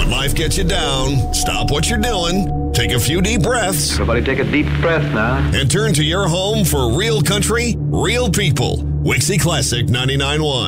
life gets you down, stop what you're doing, take a few deep breaths. Everybody take a deep breath now. And turn to your home for real country, real people. Wixie Classic 99.1.